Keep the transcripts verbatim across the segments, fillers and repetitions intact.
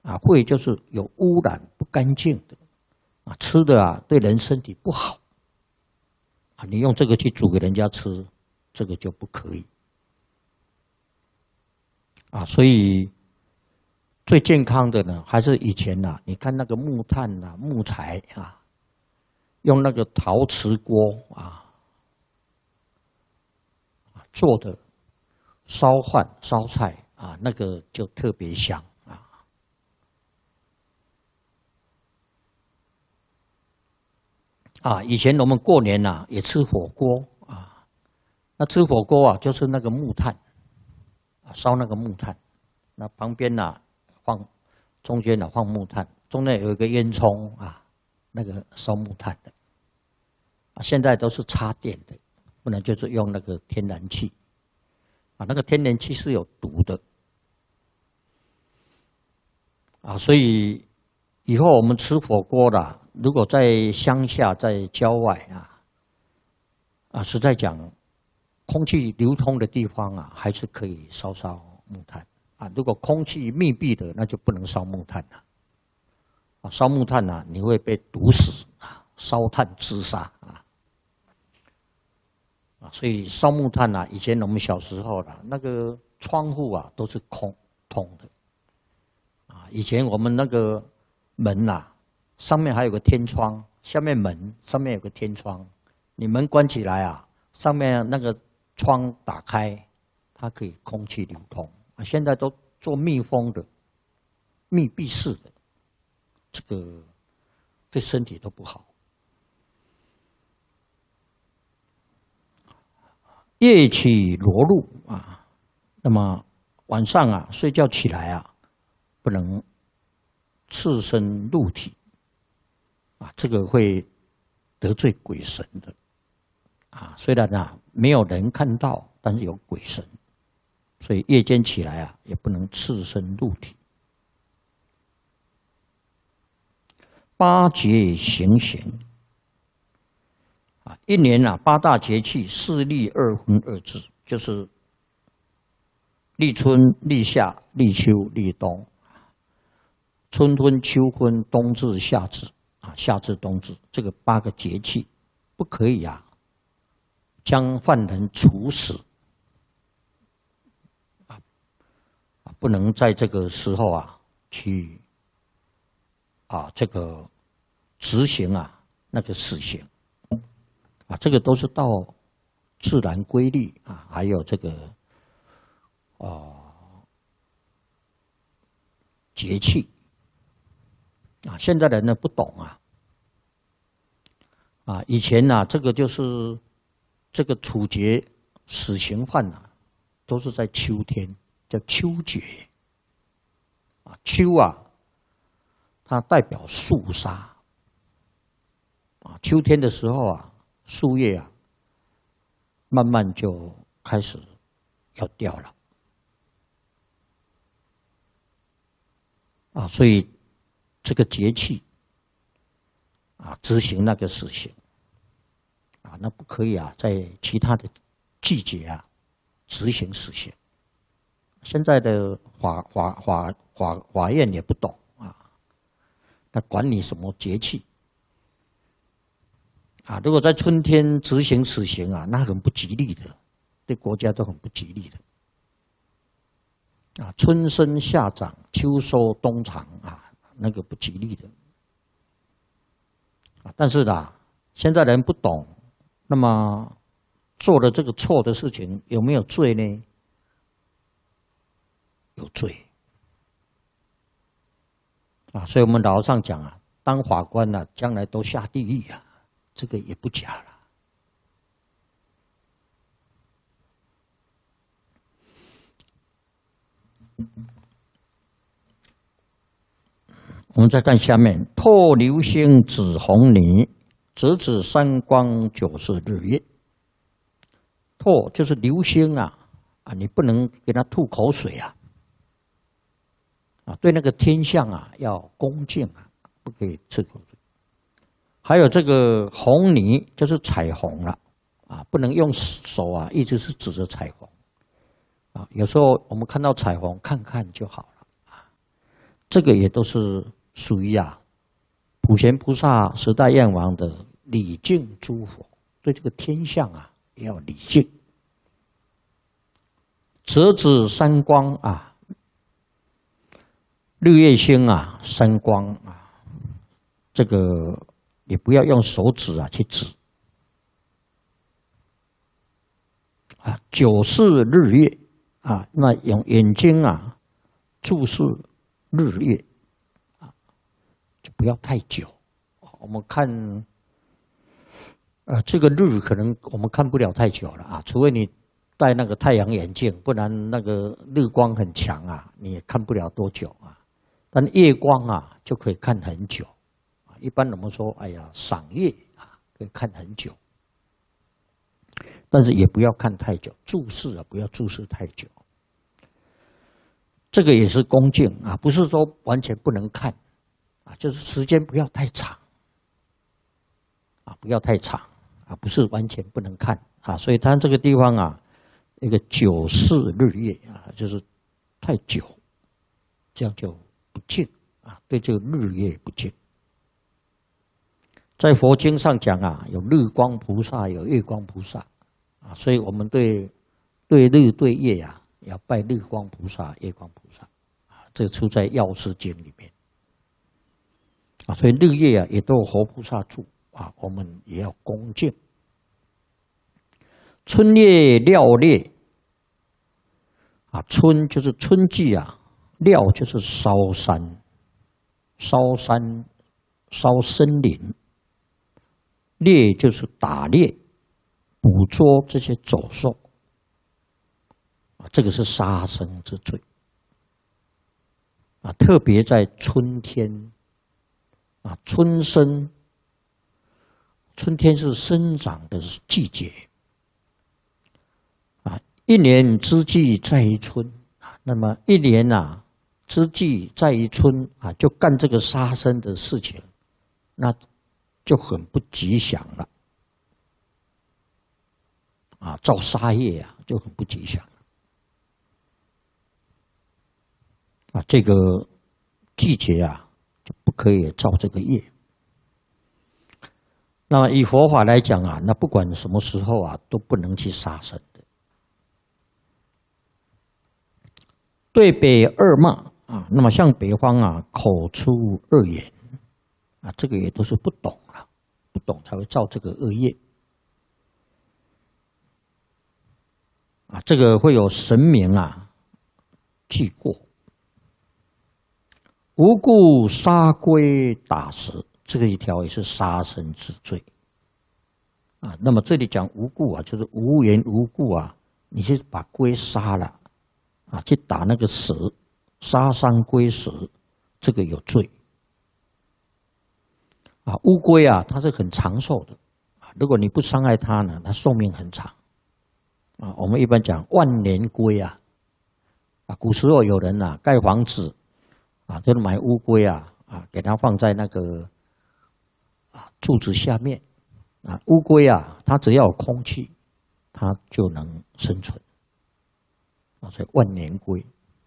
啊，秽就是有污染、不干净的啊，吃的啊对人身体不好啊，你用这个去煮给人家吃，这个就不可以啊。所以最健康的呢，还是以前呐、啊，你看那个木炭呐、啊、木材啊，用那个陶瓷锅啊做的烧饭、烧菜啊，那个就特别香。啊，以前我们过年呐、啊、也吃火锅啊，那吃火锅啊就是那个木炭，啊烧那个木炭，那旁边呐、啊、放，中间呢、啊、放木炭，中间有一个烟囱啊，那个烧木炭的，啊现在都是插电的，不然就是用那个天然气，啊那个天然气是有毒的，啊所以以后我们吃火锅啦。如果在乡下、在郊外啊，啊，实在讲，空气流通的地方啊，还是可以烧烧木炭啊。如果空气密闭的，那就不能烧木炭了。啊，烧木炭啊，你会被毒死啊，烧炭自杀啊。啊，所以烧木炭啊，以前我们小时候啦，那个窗户啊都是空通的。啊，以前我们那个门呐、啊。上面还有个天窗，下面门上面有个天窗，你门关起来啊，上面那个窗打开，它可以空气流通。啊，现在都做密封的、密闭式的，这个对身体都不好。夜起裸露啊，那么晚上啊睡觉起来啊，不能赤身露体。啊，这个会得罪鬼神的，啊，虽然啊没有人看到，但是有鬼神，所以夜间起来啊也不能赤身露体。八节行刑，啊，一年啊八大节气四立二分二至，就是立春、立夏、立秋、立冬，春分、秋分、冬至、夏至。啊，夏至、冬至这个八个节气，不可以啊，将犯人处死啊，不能在这个时候啊去啊这个执行啊那个死刑啊，这个都是到自然规律啊，还有这个啊、呃、节气。啊，现在人呢不懂啊，啊，以前呐、啊，这个就是这个处决死刑犯呐、啊，都是在秋天，叫秋决。啊，秋啊，它代表肃杀。啊，秋天的时候啊，树叶啊，慢慢就开始要掉了。啊，所以。这个节气啊，执行那个死刑啊，那不可以啊，在其他的季节啊执行死刑。现在的法法法法法院也不懂啊，那管你什么节气啊？如果在春天执行死刑啊，那很不吉利的，对国家都很不吉利的。啊，春生夏长，秋收冬藏啊。那个不吉利的啊，但是呢，现在人不懂，那么做了这个错的事情有没有罪呢？有罪啊，所以我们老和尚讲啊，当法官呢、啊，将来都下地狱啊，这个也不假了。我们再看下面，透流星指红泥，直指三光九是日月。透就是流星啊，啊，你不能给他吐口水啊，啊，对那个天象啊要恭敬啊，不可以吐口水。还有这个红泥就是彩虹了，啊，不能用手啊一直是指着彩虹，啊，有时候我们看到彩虹看看就好了。 这个也都是属于啊普贤菩萨十大愿王的礼敬诸佛，对这个天象啊也要礼敬。折指三光啊，日月星啊，三光啊，这个也不要用手指啊去指啊，久视日月啊，那用眼睛啊注视日月啊，就不要太久。我们看，呃，这个日可能我们看不了太久了啊，除非你戴那个太阳眼镜，不然那个日光很强啊，你也看不了多久啊。但夜光啊就可以看很久啊。一般我们说，哎呀，赏月啊可以看很久，但是也不要看太久，注视啊不要注视太久。这个也是恭敬啊，不是说完全不能看啊，就是时间不要太长啊，不要太长啊，不是完全不能看啊。所以它这个地方啊。一个久视日月啊，就是太久，这样就不敬啊，对这个日月不敬。在佛经上讲啊，有日光菩萨，有月光菩萨啊，所以我们对对日对月啊，要拜日光菩萨、月光菩萨啊，这出在《药师经》里面啊，所以日月啊也都有活菩萨住啊，我们也要恭敬。春夜料烈啊，春就是春季啊，料就是烧山、烧山、烧森林，猎就是打猎、捕捉这些走兽啊，这个是杀生之罪啊，特别在春天啊，春生，春天是生长的季节。一年之计在于春啊，那么一年啊之计在于春啊，就干这个杀生的事情，那就很不吉祥了啊，造杀业啊就很不吉祥了啊，这个季节啊就不可以造这个业。那么以佛法来讲啊，那不管什么时候啊都不能去杀生。对北二骂啊，那么像北方啊，口出恶言啊，这个也都是不懂了，不懂才会造这个恶业啊，这个会有神明啊记过。无故杀龟打蛇，这个一条也是杀生之罪啊。那么这里讲无故啊，就是无缘无故啊，你去把龟杀了。啊，去打那个蛇，杀伤龟蛇，这个有罪。啊，乌龟啊，它是很长寿的啊，如果你不伤害它呢，它寿命很长。啊，我们一般讲万年龟啊，啊，古时候有人呐、啊、盖房子啊，就是买乌龟啊，啊，给它放在那个啊柱子下面，啊，乌龟啊，它只要有空气，它就能生存。啊，所以万年龟。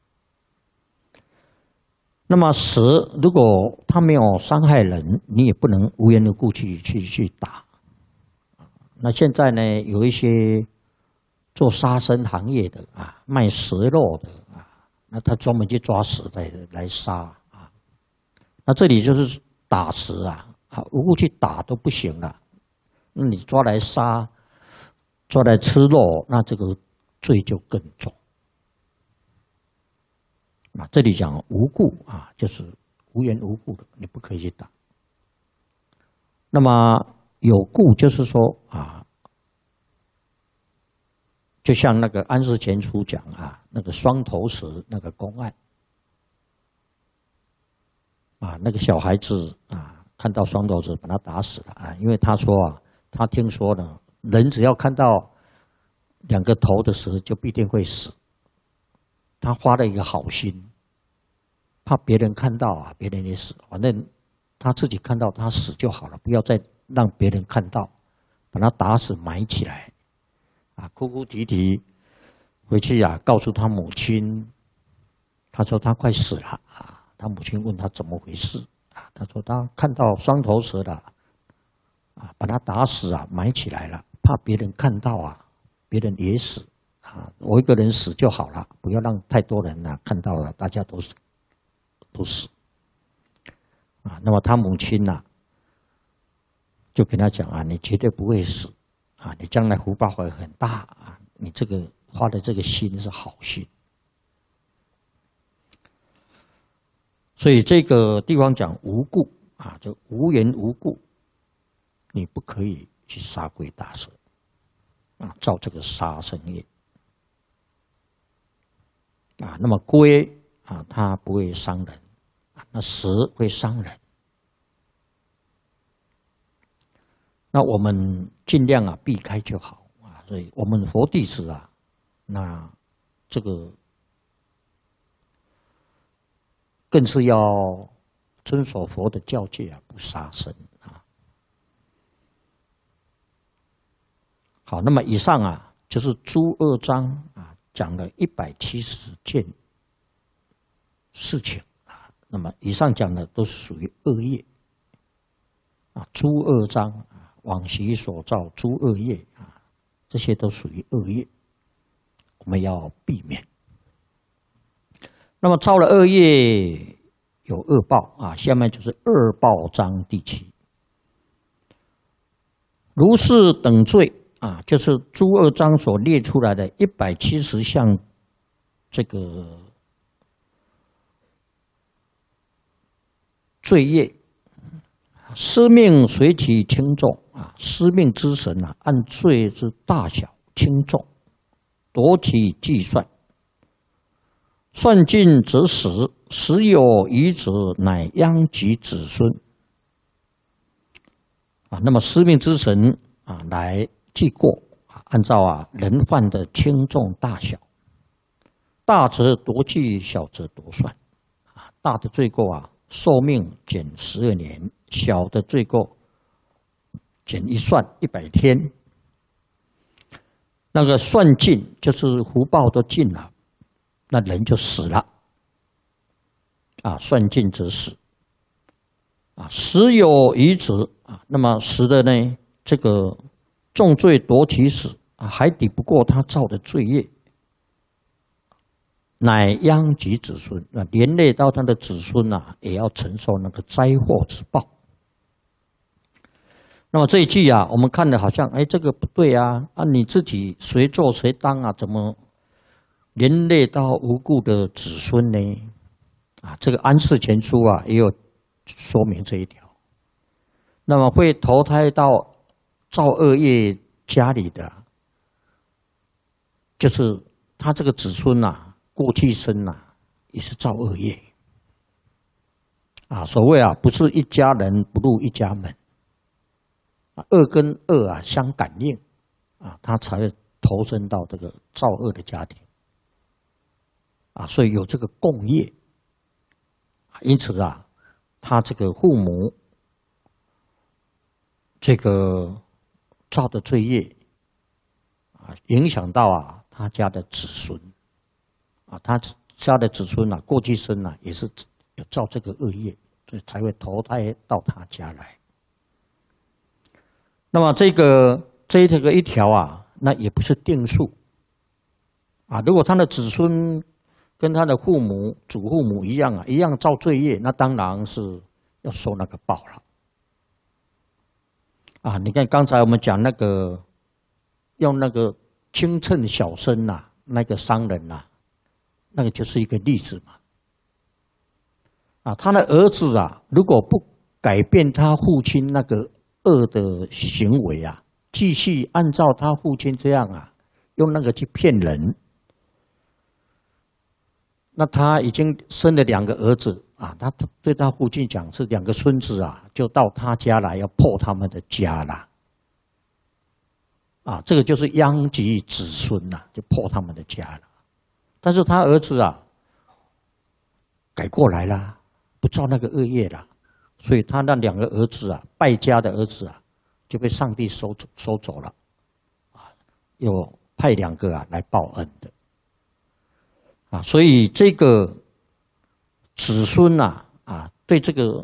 那么蛇，如果它没有伤害人，你也不能无缘无故去去去打。那现在呢，有一些做杀生行业的啊，卖蛇肉的啊，那他专门去抓蛇来来杀啊。那这里就是打蛇啊，啊，无故去打都不行了。那你抓来杀，抓来吃肉，那这个罪就更重。啊，这里讲无故啊，就是无缘无故的，你不可以去打。那么有故就是说啊，就像那个安世前书讲啊，那个双头蛇那个公案啊，那个小孩子啊，看到双头蛇把他打死了啊，因为他说啊，他听说呢，人只要看到两个头的蛇就必定会死。他发了一个好心，怕别人看到啊，别人也死，反正他自己看到他死就好了，不要再让别人看到，把他打死埋起来，啊，哭哭啼啼回去啊，告诉他母亲，他说他快死了啊， 他母亲问他怎么回事啊？他说他看到双头蛇的啊，把他打死啊，埋起来了，怕别人看到啊，别人也死啊，我一个人死就好了，不要让太多人啊看到了，大家都死都死啊。那么他母亲呐、啊，就跟他讲啊，你绝对不会死啊，你将来福报会很大啊，你这个花的这个心是好心。所以这个地方讲无故啊，就无缘无故，你不可以去杀鬼打蛇啊，造这个杀生业啊。那么龟啊，它不会伤人啊，那蛇会伤人。那我们尽量啊避开就好啊。所以我们佛弟子啊，那这个。更是要遵守佛的教戒啊，不杀生啊。好，那么以上啊，就是诸恶章啊，讲了一百七十件事情啊。那么以上讲的都是属于恶业啊，诸恶章啊，往昔所造诸恶业啊，这些都属于恶业，我们要避免。那么造了恶业有恶报啊，下面就是恶报章第七。如是等罪啊，就是诸恶章所列出来的一百七十项这个罪业，司命随其轻重啊，司命之神啊，按罪之大小轻重夺其计算。算尽则死，死有余者，乃殃及子孙。啊，那么司命之神啊，来记过啊，按照啊人犯的轻重大小，大则夺计，小则夺算。啊，大的罪过啊，寿命减十二年；小的罪过减一算一百天。那个算尽就是福报都尽了。那人就死了，啊，算尽则死，啊，死有余者啊，那么死的呢，这个重罪夺其死啊，还抵不过他造的罪业，乃殃及子孙，那连累到他的子孙啊，也要承受那个灾祸之报。那么这一句啊，我们看的好像，哎，这个不对啊，啊，你自己谁做谁当啊，怎么？连累到无辜的子孙呢？啊，这个安世全书啊也有说明这一条。那么会投胎到造恶业家里的，就是他这个子孙呐、啊，过去生呐、啊、也是造恶业。啊，所谓啊，不是一家人不入一家门，啊，恶跟恶啊相感应，啊，他才会投身到这个造恶的家庭。啊，所以有这个共业，因此啊，他这个父母这个造的罪业啊，影响到啊他家的子孙啊，他家的子孙啊，过去生啊也是有造这个恶业，所以才会投胎到他家来。那么这个这这个一条啊，那也不是定数啊，如果他的子孙跟他的父母、祖父母一样啊，一样造罪业，那当然是要受那个报了。啊，你看刚才我们讲那个用那个轻秤小身呐、啊，那个商人呐、啊，那个就是一个例子嘛。啊，他的儿子啊，如果不改变他父亲那个恶的行为啊，继续按照他父亲这样啊，用那个去骗人。那他已经生了两个儿子啊，他对他父亲讲是两个孙子啊，就到他家来要破他们的家了，啊，这个就是殃及子孙呐、啊，就破他们的家了。但是他儿子啊，改过来了，不造那个恶业了，所以他那两个儿子啊，败家的儿子啊，就被上帝收走收走了，啊，又派两个啊来报恩的。啊，所以这个子孙呐啊，对这个